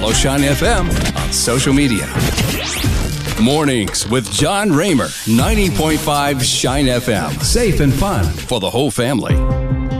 follow Shine FM on social media. Mornings with John Raymer, 90.5 Shine FM. Safe and fun for the whole family.